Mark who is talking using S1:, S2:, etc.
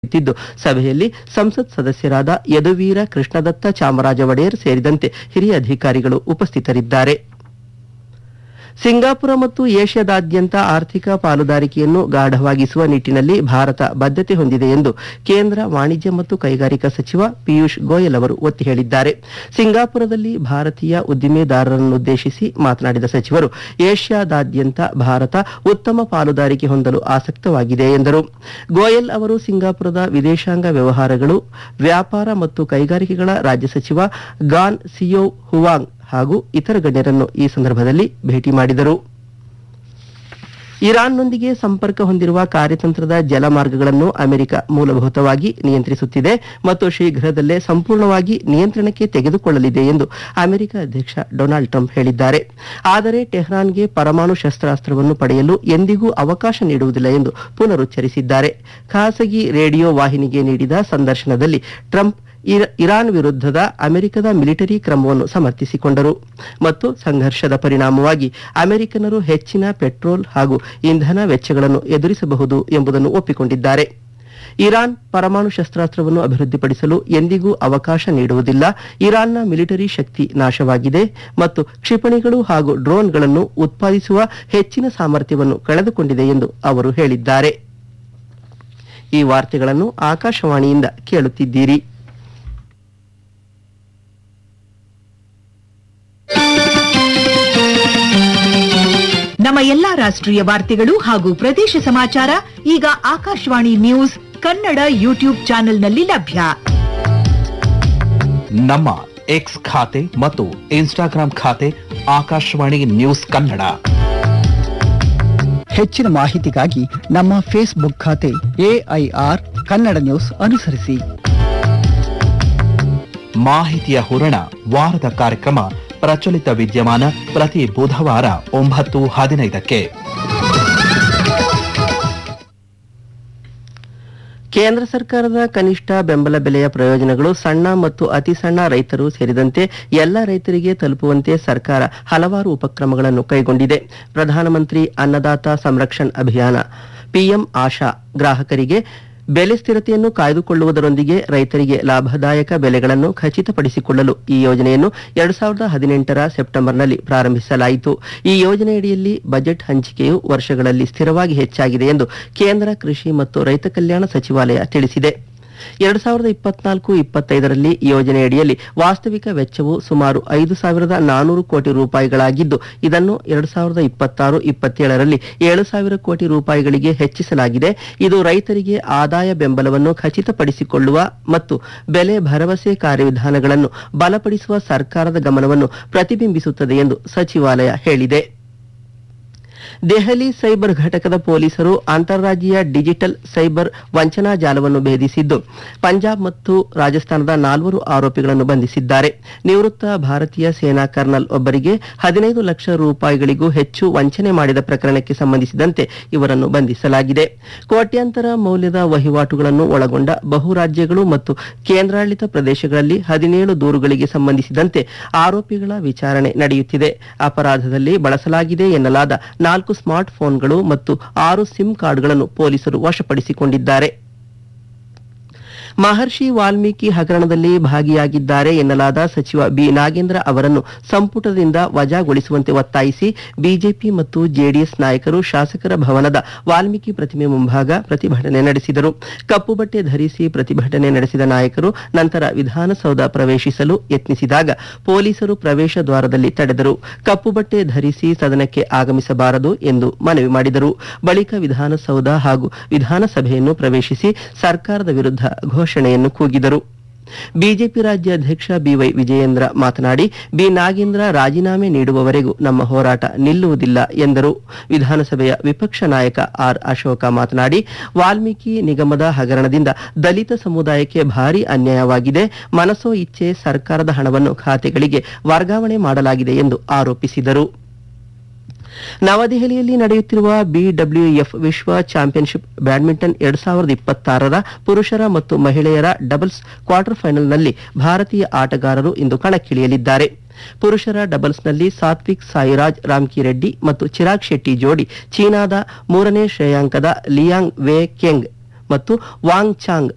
S1: ಿದ್ದು ಸಭೆಯಲ್ಲಿ ಸಂಸತ್ ಸದಸ್ಯರಾದ ಯದುವೀರ ಕೃಷ್ಣದತ್ತ ಚಾಮರಾಜ ಒಡೆಯರ್ ಸೇರಿದಂತೆ ಹಿರಿಯ ಅಧಿಕಾರಿಗಳು ಉಪಸ್ಥಿತರಿದ್ದಾರೆ. ಸಿಂಗಾಪುರ ಮತ್ತು ಏಷ್ಯಾದಾದ್ಯಂತ ಆರ್ಥಿಕ ಪಾಲುದಾರಿಕೆಯನ್ನು ಗಾಢವಾಗಿಸುವ ನಿಟ್ಟಿನಲ್ಲಿ ಭಾರತ ಬದ್ಧತೆ ಹೊಂದಿದೆ ಎಂದು ಕೇಂದ್ರ ವಾಣಿಜ್ಯ ಮತ್ತು ಕೈಗಾರಿಕಾ ಸಚಿವ ಪಿಯೂಷ್ ಗೋಯಲ್ ಅವರು ಒತ್ತಿ ಹೇಳಿದ್ದಾರೆ. ಸಿಂಗಾಪುರದಲ್ಲಿ ಭಾರತೀಯ ಉದ್ದಿಮೆದಾರರನ್ನುದ್ದೇಶಿಸಿ ಮಾತನಾಡಿದ ಸಚಿವರು, ಏಷ್ಯಾದಾದ್ಯಂತ ಭಾರತ ಉತ್ತಮ ಪಾಲುದಾರಿಕೆ ಹೊಂದಲು ಆಸಕ್ತವಾಗಿದೆ ಎಂದರು. ಗೋಯಲ್ ಅವರು ಸಿಂಗಾಪುರದ ವಿದೇಶಾಂಗ ವ್ಯವಹಾರಗಳು, ವ್ಯಾಪಾರ ಮತ್ತು ಕೈಗಾರಿಕೆಗಳ ರಾಜ್ಯ ಸಚಿವ ಗಾನ್ ಸಿಯೋ ಹುವಾಂಗ್ ಹಾಗೂ ಇತರ ಗಣ್ಯರನ್ನು ಈ ಸಂದರ್ಭದಲ್ಲಿ ಭೇಟಿ ಮಾಡಿದರು. ಇರಾನ್ನೊಂದಿಗೆ ಸಂಪರ್ಕ ಹೊಂದಿರುವ ಕಾರ್ಯತಂತ್ರದ ಜಲಮಾರ್ಗಗಳನ್ನು ಅಮೆರಿಕ ಮೂಲಭೂತವಾಗಿ ನಿಯಂತ್ರಿಸುತ್ತಿದೆ ಮತ್ತು ಶೀಘ್ರದಲ್ಲೇ ಸಂಪೂರ್ಣವಾಗಿ ನಿಯಂತ್ರಣಕ್ಕೆ ತೆಗೆದುಕೊಳ್ಳಲಿದೆ ಎಂದು ಅಮೆರಿಕ ಅಧ್ಯಕ್ಷ ಡೊನಾಲ್ಡ್ ಟ್ರಂಪ್ ಹೇಳಿದ್ದಾರೆ. ಆದರೆ ಟೆಹರಾನ್ಗೆ ಪರಮಾಣು ಶಸ್ತ್ರಾಸ್ತ್ರವನ್ನು ಪಡೆಯಲು ಎಂದಿಗೂ ಅವಕಾಶ ನೀಡುವುದಿಲ್ಲ ಎಂದು ಪುನರುಚ್ಚರಿಸಿದ್ದಾರೆ. ಖಾಸಗಿ ರೇಡಿಯೋ ವಾಹಿನಿಗೆ ನೀಡಿದ ಸಂದರ್ಶನದಲ್ಲಿ ಟ್ರಂಪ್ ಇರಾನ್ ವಿರುದ್ಧದ ಅಮೆರಿಕದ ಮಿಲಿಟರಿ ಕ್ರಮವನ್ನು ಸಮರ್ಥಿಸಿಕೊಂಡರು ಮತ್ತು ಸಂಘರ್ಷದ ಪರಿಣಾಮವಾಗಿ ಅಮೆರಿಕನ್ನರು ಹೆಚ್ಚಿನ ಪೆಟ್ರೋಲ್ ಹಾಗೂ ಇಂಧನ ವೆಚ್ಚಗಳನ್ನು ಎದುರಿಸಬಹುದು ಎಂಬುದನ್ನು ಒಪ್ಪಿಕೊಂಡಿದ್ದಾರೆ. ಇರಾನ್ ಪರಮಾಣು ಶಸ್ತ್ರಾಸ್ತ್ರವನ್ನು ಅಭಿವೃದ್ಧಿಪಡಿಸಲು ಎಂದಿಗೂ ಅವಕಾಶ ನೀಡುವುದಿಲ್ಲ. ಇರಾನ್ನ ಮಿಲಿಟರಿ ಶಕ್ತಿ ನಾಶವಾಗಿದೆ ಮತ್ತು ಕ್ಷಿಪಣಿಗಳು ಹಾಗೂ ಡ್ರೋನ್ಗಳನ್ನು ಉತ್ಪಾದಿಸುವ ಹೆಚ್ಚಿನ ಸಾಮರ್ಥ್ಯವನ್ನು ಕಳೆದುಕೊಂಡಿದೆ ಎಂದು ಅವರು ಹೇಳಿದ್ದಾರೆ. ಈ ವಾರ್ತೆಗಳನ್ನು ಆಕಾಶವಾಣಿಯಿಂದ ಕೇಳುತ್ತಿದ್ದೀರಿ.
S2: ನಮ್ಮ ಎಲ್ಲಾ ರಾಷ್ಟ್ರೀಯ ವಾರ್ತೆಗಳು ಹಾಗೂ ಪ್ರದೇಶ ಸಮಾಚಾರ ಈಗ ಆಕಾಶವಾಣಿ ನ್ಯೂಸ್ ಕನ್ನಡ ಯೂಟ್ಯೂಬ್ ಚಾನೆಲ್ನಲ್ಲಿ ಲಭ್ಯ.
S3: ನಮ್ಮ ಎಕ್ಸ್ ಖಾತೆ ಮತ್ತು ಇನ್ಸ್ಟಾಗ್ರಾಂ ಖಾತೆ ಆಕಾಶವಾಣಿ ನ್ಯೂಸ್ ಕನ್ನಡ.
S4: ಹೆಚ್ಚಿನ ಮಾಹಿತಿಗಾಗಿ ನಮ್ಮ ಫೇಸ್ಬುಕ್ ಖಾತೆ AIR ಕನ್ನಡ ನ್ಯೂಸ್ ಅನುಸರಿಸಿ.
S3: ಮಾಹಿತಿಯ ಹೂರಣ ವಾರದ ಕಾರ್ಯಕ್ರಮ ಪ್ರಚಲಿತ ವಿದ್ಯಮಾನ ಪ್ರತಿ ಬುಧವಾರ 9:15ಕ್ಕೆ.
S1: ಕೇಂದ್ರ ಸರ್ಕಾರದ ಕನಿಷ್ಠ ಬೆಂಬಲ ಬೆಲೆಯ ಪ್ರಯೋಜನಗಳು ಸಣ್ಣ ಮತ್ತು ಅತಿ ಸಣ್ಣ ರೈತರು ಸೇರಿದಂತೆ ಎಲ್ಲ ರೈತರಿಗೆ ತಲುಪುವಂತೆ ಸರ್ಕಾರ ಹಲವಾರು ಉಪಕ್ರಮಗಳನ್ನು ಕೈಗೊಂಡಿದೆ. ಪ್ರಧಾನಮಂತ್ರಿ ಅನ್ನದಾತ ಸಂರಕ್ಷಣ್ ಅಭಿಯಾನ PM ಆಶಾ ಗ್ರಾಹಕರಿಗೆ ಬೆಲೆ ಸ್ಥಿರತೆಯನ್ನು ಕಾಯ್ದುಕೊಳ್ಳುವುದರೊಂದಿಗೆ ರೈತರಿಗೆ ಲಾಭದಾಯಕ ಬೆಲೆಗಳನ್ನು ಖಚಿತಪಡಿಸಿಕೊಳ್ಳಲು ಈ ಯೋಜನೆಯನ್ನು 2018ರ ಸೆಪ್ಟೆಂಬರ್ನಲ್ಲಿ ಪ್ರಾರಂಭಿಸಲಾಯಿತು. ಈ ಯೋಜನೆಯಡಿಯಲ್ಲಿ ಬಜೆಟ್ ಹಂಚಿಕೆಯು ವರ್ಷಗಳಲ್ಲಿ ಸ್ಥಿರವಾಗಿ ಹೆಚ್ಚಾಗಿದೆ ಎಂದು ಕೇಂದ್ರ ಕೃಷಿ ಮತ್ತು ರೈತ ಕಲ್ಯಾಣ ಸಚಿವಾಲಯ ತಿಳಿಸಿದೆ. 2024-25ರಲ್ಲಿ ಯೋಜನೆಯಡಿಯಲ್ಲಿ ವಾಸ್ತವಿಕ ವೆಚ್ಚವು ಸುಮಾರು 5,400 ಕೋಟಿ ರೂಪಾಯಿಗಳಾಗಿದ್ದು, ಇದನ್ನು 2026-27ರಲ್ಲಿ 7,000 ಕೋಟಿ ರೂಪಾಯಿಗಳಿಗೆ ಹೆಚ್ಚಿಸಲಾಗಿದೆ. ಇದು ರೈತರಿಗೆ ಆದಾಯ ಬೆಂಬಲವನ್ನು ಖಚಿತಪಡಿಸಿಕೊಳ್ಳುವ ಮತ್ತು ಬೆಲೆ ಭರವಸೆ ಕಾರ್ಯವಿಧಾನಗಳನ್ನು ಬಲಪಡಿಸುವ ಸರ್ಕಾರದ ಗಮನವನ್ನು ಪ್ರತಿಬಿಂಬಿಸುತ್ತದೆ ಎಂದು ಸಚಿವಾಲಯ ಹೇಳಿದೆ. ದೆಹಲಿ ಸೈಬರ್ ಘಟಕದ ಪೊಲೀಸರು ಅಂತಾರಾಜ್ಯೀಯ ಡಿಜಿಟಲ್ ಸೈಬರ್ ವಂಚನಾ ಜಾಲವನ್ನು ಭೇದಿಸಿದ್ದು, ಪಂಜಾಬ್ ಮತ್ತು ರಾಜಸ್ಥಾನದ 4 ಆರೋಪಿಗಳನ್ನು ಬಂಧಿಸಿದ್ದಾರೆ. ನಿವೃತ್ತ ಭಾರತೀಯ ಸೇನಾ ಕರ್ನಲ್ ಒಬ್ಬರಿಗೆ 15 ಲಕ್ಷ ರೂಪಾಯಿಗಳಿಗೂ ಹೆಚ್ಚು ವಂಚನೆ ಮಾಡಿದ ಪ್ರಕರಣಕ್ಕೆ ಸಂಬಂಧಿಸಿದಂತೆ ಇವರನ್ನು ಬಂಧಿಸಲಾಗಿದೆ. ಕೋಟ್ಯಾಂತರ ಮೌಲ್ಯದ ವಹಿವಾಟುಗಳನ್ನು ಒಳಗೊಂಡ ಬಹು ರಾಜ್ಯಗಳು ಮತ್ತು ಕೇಂದ್ರಾಡಳಿತ ಪ್ರದೇಶಗಳಲ್ಲಿ 17 ದೂರುಗಳಿಗೆ ಸಂಬಂಧಿಸಿದಂತೆ ಆರೋಪಿಗಳ ವಿಚಾರಣೆ ನಡೆಯುತ್ತಿದೆ. ಅಪರಾಧದಲ್ಲಿ ಬಳಸಲಾಗಿದೆ ಎನ್ನಲಾದ 4 ಸ್ಮಾರ್ಟ್ ಫೋನ್ಗಳು ಮತ್ತು 6 ಸಿಮ್ ಕಾರ್ಡ್ಗಳನ್ನು ಪೊಲೀಸರು ವಶಪಡಿಸಿಕೊಂಡಿದ್ದಾರೆ. ಮಹರ್ಷಿ ವಾಲ್ಮೀಕಿ ಹಗರಣದಲ್ಲಿ ಭಾಗಿಯಾಗಿದ್ದಾರೆ ಎನ್ನಲಾದ ಸಚಿವ ಬಿ ನಾಗೇಂದ್ರ ಅವರನ್ನು ಸಂಪುಟದಿಂದ ವಜಾಗೊಳಿಸುವಂತೆ ಒತ್ತಾಯಿಸಿ ಬಿಜೆಪಿ ಮತ್ತು ಜೆಡಿಎಸ್ ನಾಯಕರು ಶಾಸಕರ ಭವನದ ವಾಲ್ಮೀಕಿ ಪ್ರತಿಮೆ ಮುಂಭಾಗ ಪ್ರತಿಭಟನೆ ನಡೆಸಿದರು. ಕಪ್ಪು ಬಟ್ಟೆ ಧರಿಸಿ ಪ್ರತಿಭಟನೆ ನಡೆಸಿದ ನಾಯಕರು ನಂತರ ವಿಧಾನಸೌಧ ಪ್ರವೇಶಿಸಲು ಯತ್ನಿಸಿದಾಗ ಪೊಲೀಸರು ಪ್ರವೇಶ ದ್ವಾರದಲ್ಲಿ ತಡೆದರು. ಕಪ್ಪು ಬಟ್ಟೆ ಧರಿಸಿ ಸದನಕ್ಕೆ ಆಗಮಿಸಬಾರದು ಎಂದು ಮನವಿ ಮಾಡಿದರು. ಬಳಿಕ ವಿಧಾನಸೌಧ ಹಾಗೂ ವಿಧಾನಸಭೆಯನ್ನು ಪ್ರವೇಶಿಸಿ ಸರ್ಕಾರದ ವಿರುದ್ಧ ಘೋಷಣೆಯನ್ನು ಕೂಗಿದರು. ಬಿಜೆಪಿ ರಾಜ್ಯಾಧ್ಯಕ್ಷ ಬಿವೈ ವಿಜಯೇಂದ್ರ ಮಾತನಾಡಿ, ಬಿ ನಾಗೇಂದ್ರ ರಾಜೀನಾಮೆ ನೀಡುವವರೆಗೂ ನಮ್ಮ ಹೋರಾಟ ನಿಲ್ಲುವುದಿಲ್ಲ ಎಂದರು. ವಿಧಾನಸಭೆಯ ವಿಪಕ್ಷ ನಾಯಕ ಆರ್ ಅಶೋಕ ಮಾತನಾಡಿ, ವಾಲ್ಮೀಕಿ ನಿಗಮದ ಹಗರಣದಿಂದ ದಲಿತ ಸಮುದಾಯಕ್ಕೆ ಭಾರೀ ಅನ್ಯಾಯವಾಗಿದೆ. ಮನಸೋ ಇಚ್ಛೆ ಸರ್ಕಾರದ ಹಣವನ್ನು ಖಾತೆಗಳಿಗೆ ವರ್ಗಾವಣೆ ಮಾಡಲಾಗಿದೆ ಎಂದು ಆರೋಪಿಸಿದರು. ನವದೆಹಲಿಯಲ್ಲಿ ನಡೆಯುತ್ತಿರುವ BWF ವಿಶ್ವ ಚಾಂಪಿಯನ್ಶಿಪ್ ಬ್ಯಾಡ್ಮಿಂಟನ್ 2026ರ ಪುರುಷರ ಮತ್ತು ಮಹಿಳೆಯರ ಡಬಲ್ಸ್ ಕ್ವಾರ್ಟರ್ ಫೈನಲ್ನಲ್ಲಿ ಭಾರತೀಯ ಆಟಗಾರರು ಇಂದು ಕಣಕ್ಕಿಳಿಯಲಿದ್ದಾರೆ. ಪುರುಷರ ಡಬಲ್ಸ್ನಲ್ಲಿ ಸಾತ್ವಿಕ್ ಸಾಯಿರಾಜ್ ರಾಮ್ಕಿರೆಡ್ಡಿ ಮತ್ತು ಚಿರಾಗ್ ಶೆಟ್ಟಿ ಜೋಡಿ ಚೀನಾದ 3ನೇ ಶ್ರೇಯಾಂಕದ ಲಿಯಾಂಗ್ ವೇ ಕೆಂಗ್ ಮತ್ತು ವಾಂಗ್ ಚಾಂಗ್